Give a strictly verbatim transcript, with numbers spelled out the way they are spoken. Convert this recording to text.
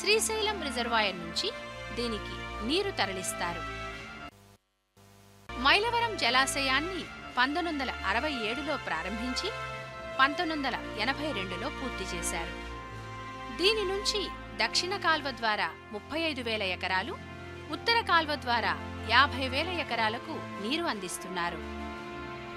Srisailam reservoir నుంచి దీనికి నీరు తరలిస్తారు. మైలవరం జలాశయాన్ని పంతొమ్మిది వందల అరవై ఏడులో ప్రారంభించి పంతొమ్మిది వందల ఎనభై రెండులో పూర్తి చేశారు. దీని నుంచి దక్షిణ కాల్వ ద్వారా ముప్పై ఐదు వేల ఎకరాలు, ఉత్తర కాల్వ ద్వారా యాభై వేల ఎకరాలకు నీరు అందిస్తున్నారు.